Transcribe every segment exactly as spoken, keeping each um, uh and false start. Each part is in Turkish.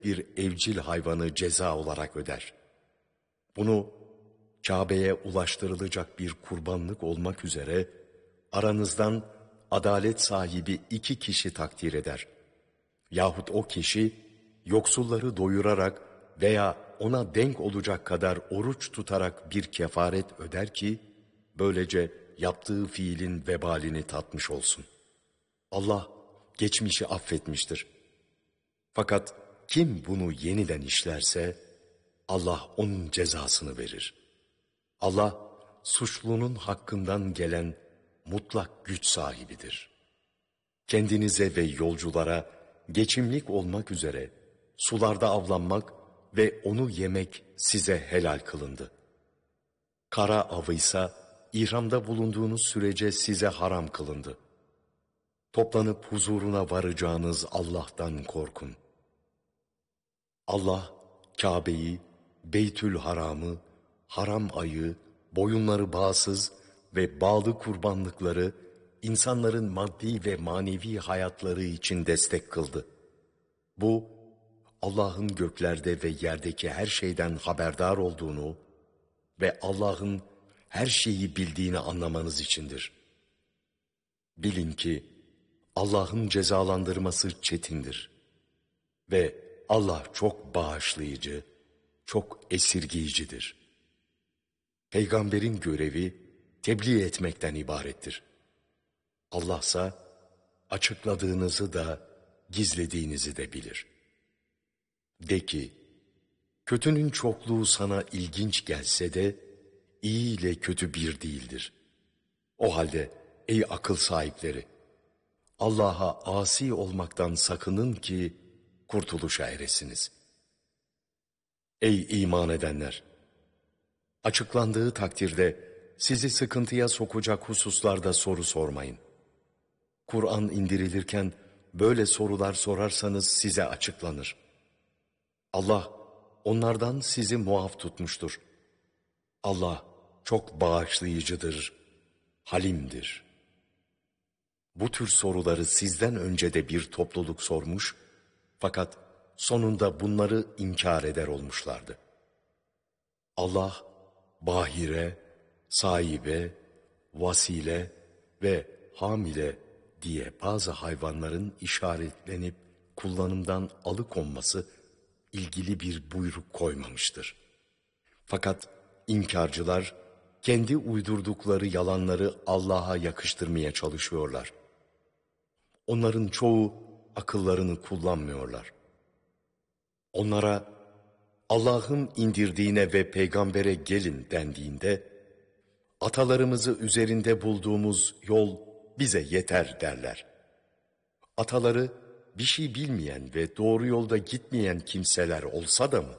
bir evcil hayvanı ceza olarak öder. Bunu Kabe'ye ulaştırılacak bir kurbanlık olmak üzere aranızdan adalet sahibi iki kişi takdir eder. Yahut o kişi yoksulları doyurarak veya ona denk olacak kadar oruç tutarak bir kefaret öder ki, böylece yaptığı fiilin vebalini tatmış olsun. Allah geçmişi affetmiştir. Fakat kim bunu yeniden işlerse, Allah onun cezasını verir. Allah, suçlunun hakkından gelen mutlak güç sahibidir. Kendinize ve yolculara geçimlik olmak üzere sularda avlanmak ve onu yemek size helal kılındı. Kara avıysa ihramda bulunduğunuz sürece size haram kılındı. Toplanıp huzuruna varacağınız Allah'tan korkun. Allah, Kabe'yi, Beytül Haram'ı, haram ayı, boyunları bağsız ve bağlı kurbanlıkları, insanların maddi ve manevi hayatları için destek kıldı. Bu, Allah'ın göklerde ve yerdeki her şeyden haberdar olduğunu ve Allah'ın her şeyi bildiğini anlamanız içindir. Bilin ki Allah'ın cezalandırması çetindir ve Allah çok bağışlayıcı, çok esirgeyicidir. Peygamberin görevi tebliğ etmekten ibarettir. Allah'sa açıkladığınızı da gizlediğinizi de bilir. De ki, kötünün çokluğu sana ilginç gelse de iyi ile kötü bir değildir. O halde ey akıl sahipleri, Allah'a asi olmaktan sakının ki kurtuluşa eresiniz. Ey iman edenler! Açıklandığı takdirde sizi sıkıntıya sokacak hususlarda soru sormayın. Kur'an indirilirken böyle sorular sorarsanız size açıklanır. Allah onlardan sizi muaf tutmuştur. Allah çok bağışlayıcıdır, halimdir. Bu tür soruları sizden önce de bir topluluk sormuş, fakat sonunda bunları inkar eder olmuşlardı. Allah, bahire, sahibe, vasile ve hamile diye bazı hayvanların işaretlenip kullanımdan alıkonması ilgili bir buyruk koymamıştır. Fakat inkarcılar kendi uydurdukları yalanları Allah'a yakıştırmaya çalışıyorlar. Onların çoğu akıllarını kullanmıyorlar. Onlara Allah'ın indirdiğine ve peygambere gelin dendiğinde, atalarımızı üzerinde bulduğumuz yol bize yeter derler. Ataları bir şey bilmeyen ve doğru yolda gitmeyen kimseler olsa da mı?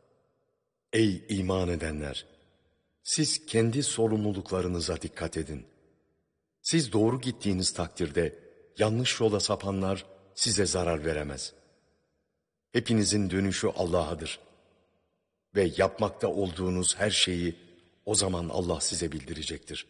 Ey iman edenler! Siz kendi sorumluluklarınıza dikkat edin. Siz doğru gittiğiniz takdirde yanlış yola sapanlar size zarar veremez. Hepinizin dönüşü Allah'adır. Ve yapmakta olduğunuz her şeyi o zaman Allah size bildirecektir.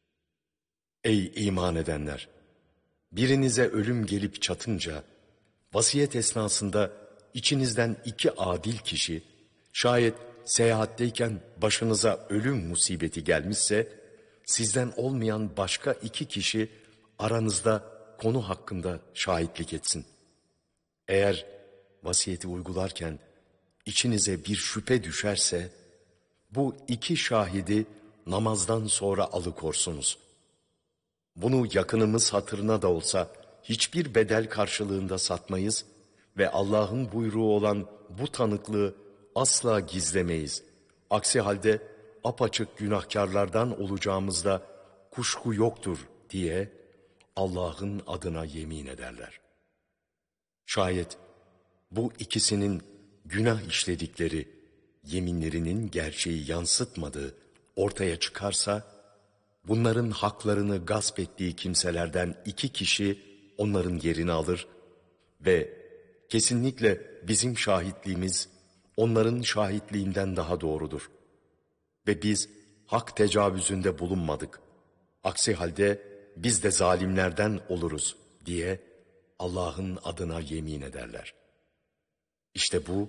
Ey iman edenler! Birinize ölüm gelip çatınca, vasiyet esnasında içinizden iki adil kişi, şayet seyahatteyken başınıza ölüm musibeti gelmişse, sizden olmayan başka iki kişi aranızda konu hakkında şahitlik etsin. Eğer vasiyeti uygularken içinize bir şüphe düşerse, bu iki şahidi namazdan sonra alıkorsunuz. Bunu yakınımız hatırına da olsa hiçbir bedel karşılığında satmayız ve Allah'ın buyruğu olan bu tanıklığı asla gizlemeyiz. Aksi halde apaçık günahkarlardan olacağımızda kuşku yoktur diye Allah'ın adına yemin ederler. Şayet bu ikisinin günah işledikleri yeminlerinin gerçeği yansıtmadığı ortaya çıkarsa, bunların haklarını gasp ettiği kimselerden iki kişi onların yerini alır ve kesinlikle bizim şahitliğimiz onların şahitliğinden daha doğrudur. Ve biz hak tecavüzünde bulunmadık. Aksi halde biz de zalimlerden oluruz diye Allah'ın adına yemin ederler. İşte bu